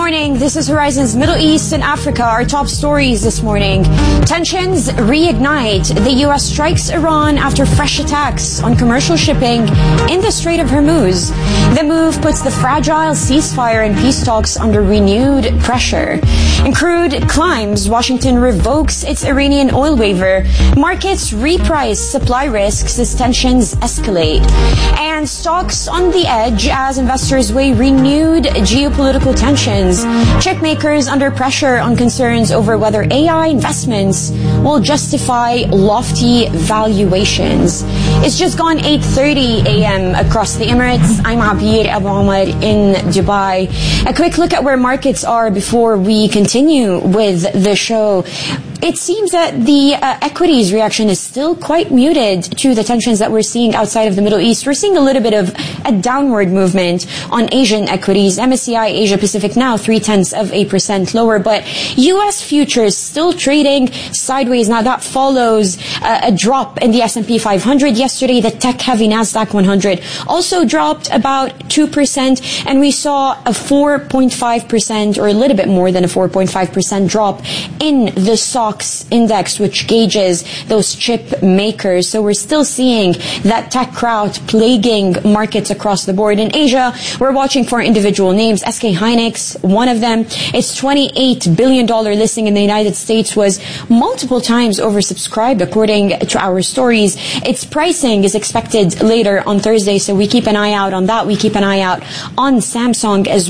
morning. This is Horizon's Middle East and Africa. Our top stories this morning. Tensions reignite. The U.S. strikes Iran after fresh attacks on commercial shipping in the Strait of Hormuz. The move puts the fragile ceasefire and peace talks under renewed pressure. And crude climbs. Washington revokes its Iranian oil waiver. Markets reprice supply risks as tensions escalate. And stocks on the edge as investors weigh renewed geopolitical tensions. Chip makers under pressure on concerns over whether AI investments will justify lofty valuations. It's just gone 8:30 a.m. across the Emirates. I'm Abir Abu Omar in Dubai. A quick look at where markets are before we continue with the show. It seems that the equities reaction is still quite muted to the tensions that we're seeing outside of the Middle East. We're seeing a little bit of a downward movement on Asian equities. MSCI Asia Pacific now 0.3% lower, but U.S. futures still trading sideways. Now that follows a drop in the S&P 500 yesterday. The tech-heavy Nasdaq 100 also dropped about 2%, and we saw a 4.5% or a little bit more than a 4.5% drop in the SOX index, which gauges those chip makers. So we're still seeing that tech crowd plaguing markets across the board. In Asia, we're watching for individual names. SK Hynix, one of them. Its $28 billion listing in the United States was multiple times oversubscribed, according to our stories. Its pricing is expected later on Thursday, so we keep an eye out on that. We keep an eye out on Samsung as